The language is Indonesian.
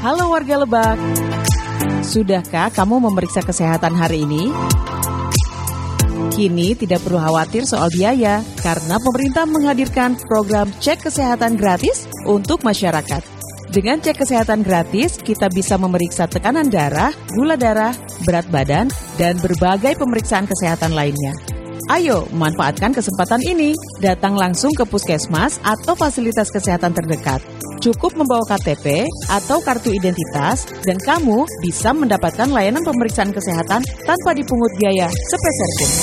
Halo warga Lebak, sudahkah kamu memeriksa kesehatan hari ini? Kini tidak perlu khawatir soal biaya, karena pemerintah menghadirkan program cek kesehatan gratis untuk masyarakat. Dengan cek kesehatan gratis, kita bisa memeriksa tekanan darah, gula darah, berat badan, dan berbagai pemeriksaan kesehatan lainnya. Ayo, manfaatkan kesempatan ini. Datang langsung ke puskesmas atau fasilitas kesehatan terdekat. Cukup membawa KTP atau kartu identitas dan kamu bisa mendapatkan layanan pemeriksaan kesehatan tanpa dipungut biaya sepeser pun.